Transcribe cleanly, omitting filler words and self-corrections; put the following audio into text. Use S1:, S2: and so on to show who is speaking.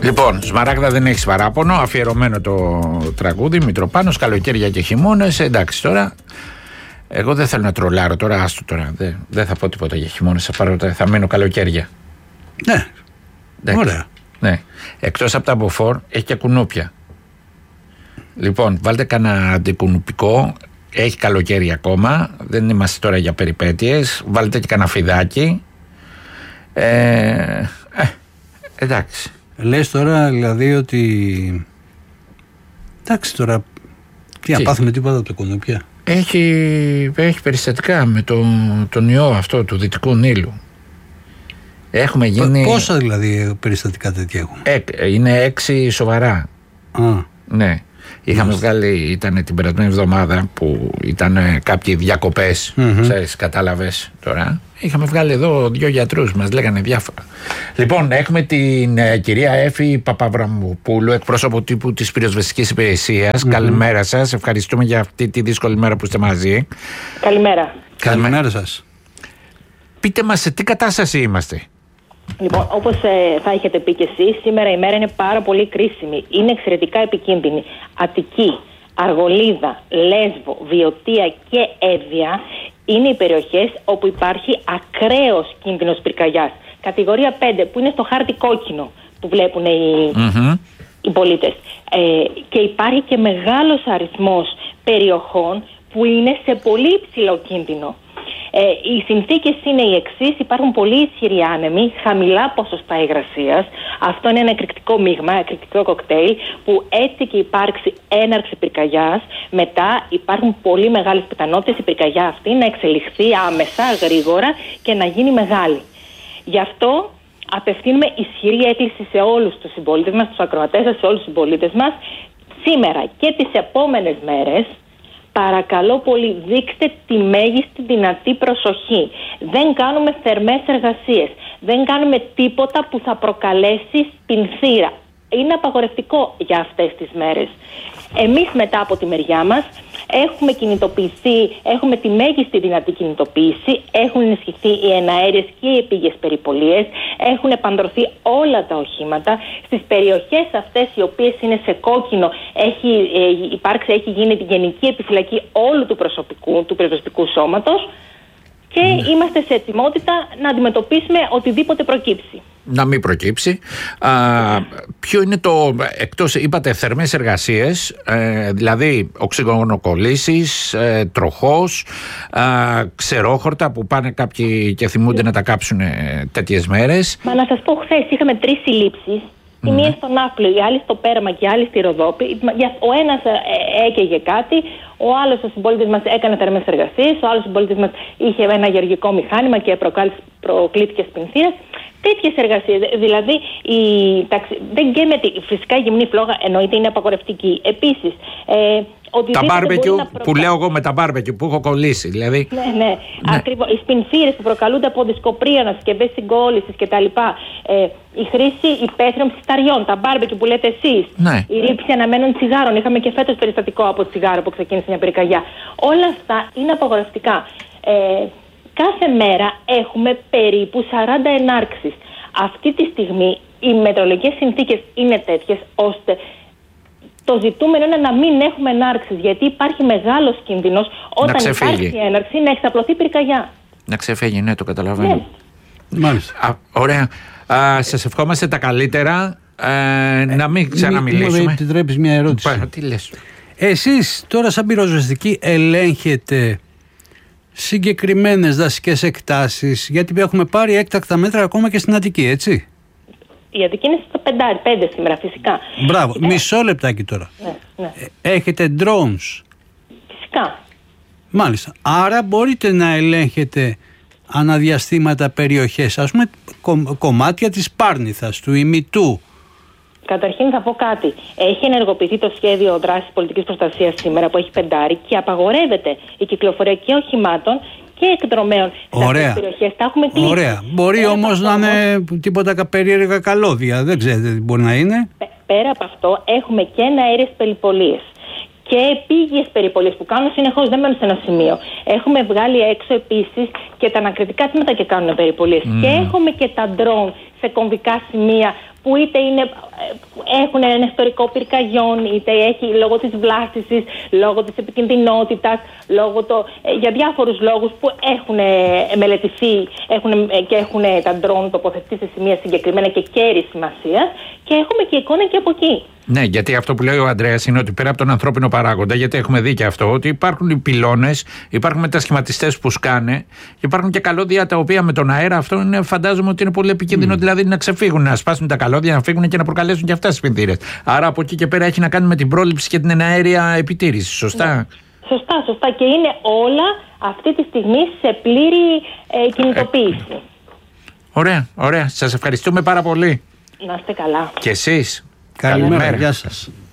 S1: Λοιπόν, Σμαράγδα, δεν έχεις παράπονο. Αφιερωμένο το τραγούδι, Μητροπάνος, καλοκαίρια και χειμώνες. Εντάξει τώρα. Εγώ δεν θέλω να τρολάρω τώρα, άστο τώρα. Δεν θα πω τίποτα για χειμώνες. Θα μείνω καλοκαίρια.
S2: Ναι.
S1: Εντάξει.
S2: Ωραία.
S1: Ναι. Εκτός από τα μποφόρ, έχει και κουνούπια. Λοιπόν, βάλτε κανένα αντικουνουπικό. Έχει καλοκαίρι ακόμα. Δεν είμαστε τώρα για περιπέτειες. Βάλτε και κανένα φιδάκι. Εντάξει.
S2: Λες τώρα δηλαδή ότι. Εντάξει τώρα. Τι να πάθουμε τίποτα από τα κουνούπια.
S1: Έχει περιστατικά με τον ιό αυτό του Δυτικού Νείλου. Έχουμε γίνει.
S2: Πόσα δηλαδή περιστατικά τέτοια έχουμε?
S1: Είναι 6 σοβαρά. Ναι. Είχαμε βγάλει, ήταν την περασμένη εβδομάδα που ήταν κάποιοι διακοπές, ξέρεις, κατάλαβες τώρα. Είχαμε βγάλει εδώ 2 γιατρούς, μας λέγανε διάφορα. Λοιπόν, έχουμε την κυρία Έφη Παπαβραμοπούλου, εκπρόσωπο τύπου της Πυροσβεστικής Υπηρεσίας. Καλημέρα σας, ευχαριστούμε για αυτή τη δύσκολη μέρα που είστε μαζί.
S3: Καλημέρα.
S2: Καλημέρα σας.
S1: Πείτε μας σε τι κατάσταση είμαστε.
S3: Λοιπόν, όπως θα έχετε πει και εσείς, σήμερα η μέρα είναι πάρα πολύ κρίσιμη. Είναι εξαιρετικά επικίνδυνη. Αττική, Αργολίδα, Λέσβο, Βιωτία και Εύβοια είναι οι περιοχές όπου υπάρχει ακραίος κίνδυνος πυρκαγιάς. Κατηγορία 5, που είναι στο χάρτη κόκκινο που βλέπουν οι πολίτες. Και υπάρχει και μεγάλος αριθμός περιοχών που είναι σε πολύ υψηλό κίνδυνο. Οι συνθήκες είναι οι εξής: υπάρχουν πολύ ισχυροί άνεμοι, χαμηλά ποσοστά υγρασίας. Αυτό είναι ένα εκρηκτικό μείγμα, εκρηκτικό κοκτέιλ, που έτσι και υπάρξει έναρξη πυρκαγιάς. Μετά υπάρχουν πολύ μεγάλες πιθανότητες η πυρκαγιά αυτή να εξελιχθεί άμεσα, γρήγορα και να γίνει μεγάλη. Γι' αυτό απευθύνουμε ισχυρή έκκληση σε όλους τους συμπολίτες μας, τους ακροατές σας, σε όλους τους συμπολίτες μας, σήμερα και τις επόμενες μέρες. Παρακαλώ πολύ, δείξτε τη μέγιστη δυνατή προσοχή. Δεν κάνουμε θερμές εργασίες. Δεν κάνουμε τίποτα που θα προκαλέσει σπινθήρα. Είναι απαγορευτικό για αυτές τις μέρες. Εμείς μετά από τη μεριά μας έχουμε κινητοποιηθεί, έχουμε τη μέγιστη δυνατή κινητοποίηση, έχουν ενισχυθεί οι εναέριες και οι επίγειες περιπολίες, έχουν επαντρωθεί όλα τα οχήματα. Στις περιοχές αυτές οι οποίες είναι σε κόκκινο έχει γίνει την γενική επιφυλακή όλου του προσωπικού, του πυροσβεστικού σώματος και είμαστε σε ετοιμότητα να αντιμετωπίσουμε οτιδήποτε προκύψει.
S1: Να μην προκύψει. Ποιο είναι εκτός, είπατε, θερμές εργασίες, δηλαδή οξυγονοκολλήσεις, τροχός, ξερόχορτα που πάνε κάποιοι και θυμούνται να τα κάψουν τέτοιες μέρες.
S3: Μα να σας πω, χθες είχαμε 3 συλλήψεις. Η μία στο Ναύπλιο, η άλλη στο Πέραμα και η άλλη στη Ροδόπη. Ο ένας έκαιγε κάτι, ο άλλος ο συμπολίτης μας έκανε θερμές εργασίες, ο άλλος συμπολίτης μας είχε ένα γεωργικό μηχάνημα και προκλήθηκε σπινθήρας. Τέτοιες εργασίες. Δηλαδή, δεν γκέμεται. Φυσικά η γυμνή φλόγα εννοείται είναι απαγορευτική. Επίσης,
S1: τα μπάρμπεκιου που λέω εγώ με τα μπάρμπεκιου που έχω κολλήσει, δηλαδή.
S3: Ναι. Ακριβώς. Οι σπινθήρες που προκαλούνται από δισκοπρίανα, συσκευές συγκόλλησης κτλ. Η χρήση υπαίθριων ψισταριών, τα μπάρμπεκιου που λέτε εσείς.
S1: Ναι.
S3: Η ρήψη αναμένων τσιγάρων. Είχαμε και φέτος περιστατικό από τσιγάρο που ξεκίνησε μια πυρκαγιά. Όλα αυτά είναι απαγορευτικά. Κάθε μέρα έχουμε περίπου 40 ενάρξεις. Αυτή τη στιγμή οι μετεωρολογικές συνθήκες είναι τέτοιες ώστε το ζητούμενο είναι να μην έχουμε ενάρξεις, γιατί υπάρχει μεγάλος κίνδυνος όταν υπάρχει έναρξη να εξαπλωθεί πυρκαγιά.
S1: Να ξεφύγει, ναι, το καταλαβαίνω.
S3: Ναι.
S2: Μάλιστα.
S1: Ωραία. Σας ευχόμαστε τα καλύτερα. Να μην ξαναμιλήσουμε.
S2: Μου επιτρέπεις μια ερώτηση.
S1: Τι λες?
S2: Εσείς τώρα σαν πυροσβεστικοί ελέγχετε συγκεκριμένες δασικές εκτάσεις, γιατί έχουμε πάρει έκτακτα μέτρα ακόμα και στην Αττική, έτσι?
S3: Η Αττική είναι στο 5 σήμερα, φυσικά.
S2: Μπράβο, μισό λεπτάκι τώρα.
S3: Ναι.
S2: Έχετε drones?
S3: Φυσικά.
S2: Μάλιστα. Άρα μπορείτε να ελέγχετε αναδιαστήματα περιοχές, ας πούμε κομμάτια της Πάρνηθας, του Ημιτού.
S3: Καταρχήν θα πω κάτι. Έχει ενεργοποιηθεί το σχέδιο δράσης πολιτικής προστασίας σήμερα που έχει 5 και απαγορεύεται η κυκλοφορία και οχημάτων και εκδρομέων σε αυτές τις περιοχές. Τα έχουμε κλείσει.
S2: Ωραία. Μπορεί όμως να είναι τίποτα περίεργα καλώδια. Δεν ξέρετε τι μπορεί να είναι.
S3: Πέρα από αυτό έχουμε και εναέριες περιπολίες και επίγειες περιπολίες που κάνουν συνεχώς, δεν μένουν σε ένα σημείο. Έχουμε βγάλει έξω επίσης και τα ανακριτικά τμήματα και κάνουν περιπολίες. Και έχουμε και τα ντρόουν σε κομβικά σημεία που είτε έχουν ένα ιστορικό πυρκαγιών, είτε έχει λόγω της βλάστησης, λόγω της επικινδυνότητας, για διάφορους λόγους που έχουν μελετηθεί και έχουν τα ντρόν τοποθετηθεί σε σημεία συγκεκριμένα και κέρης σημασίας, και έχουμε και εικόνα και από εκεί.
S1: Ναι, γιατί αυτό που λέει ο Ανδρέας είναι ότι πέρα από τον ανθρώπινο παράγοντα, γιατί έχουμε δει και αυτό, ότι υπάρχουν οι πυλώνες, υπάρχουν μετασχηματιστές που σκάνε, και υπάρχουν και καλώδια τα οποία με τον αέρα αυτό φαντάζομαι ότι είναι πολύ επικίνδυνο, δηλαδή να ξεφύγουν, να σπάσουν τα καλώδια, να φύγουν και να προκαλέσουν και αυτά τις πλημμύρες. Άρα από εκεί και πέρα έχει να κάνει με την πρόληψη και την εναέρια επιτήρηση, σωστά?
S3: Ναι. Σωστά. Και είναι όλα αυτή τη στιγμή σε πλήρη κινητοποίηση.
S1: Ωραία. Σας ευχαριστούμε πάρα πολύ.
S3: Να είστε καλά.
S1: Και εσείς.
S2: Καλημέρα. Γεια σας.